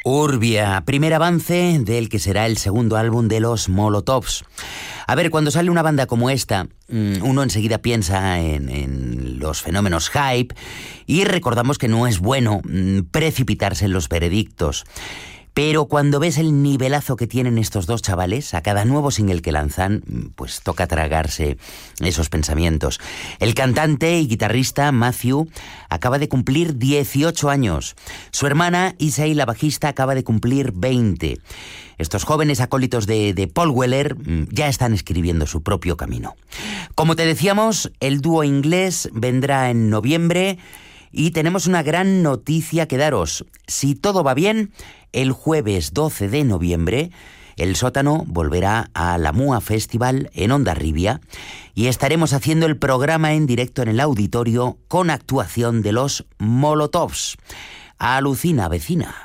Urbia, primer avance del que será el segundo álbum de los Molotovs. A ver, cuando sale una banda como esta, uno enseguida piensa en los fenómenos hype y recordamos que no es bueno precipitarse en los veredictos. Pero cuando ves el nivelazo que tienen estos dos chavales, a cada nuevo single que lanzan, pues toca tragarse esos pensamientos. El cantante y guitarrista Matthew acaba de cumplir 18 años. Su hermana Isai, la bajista, acaba de cumplir 20. Estos jóvenes acólitos de Paul Weller ya están escribiendo su propio camino. Como te decíamos, el dúo inglés vendrá en noviembre y tenemos una gran noticia que daros. Si todo va bien, el jueves 12 de noviembre, el Sótano volverá a la MUA Festival en Hondarribia y estaremos haciendo el programa en directo en el auditorio con actuación de los Molotovs. Alucina, vecina.